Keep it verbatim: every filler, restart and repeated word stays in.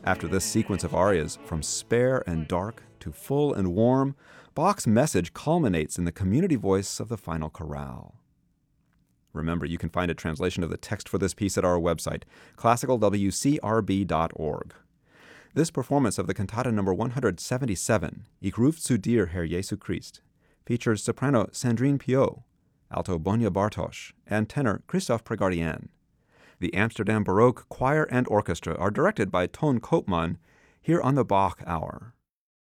After this sequence of arias, from spare and dark to full and warm, Bach's message culminates in the community voice of the final chorale. Remember, you can find a translation of the text for this piece at our website, classical w c r b dot org. This performance of the cantata number one hundred seventy-seven, Ich ruf zu dir, Herr Jesu Christ, features soprano Sandrine Piot, alto Bonia Bartosz, and tenor Christophe Pregardian. The Amsterdam Baroque Choir and Orchestra are directed by Ton Koopman here on the Bach Hour.